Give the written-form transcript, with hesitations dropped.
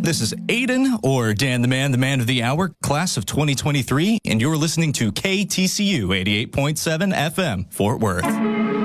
This is Aiden, or Dan the man of the hour, class of 2023, and you're listening to KTCU 88.7 FM, Fort Worth.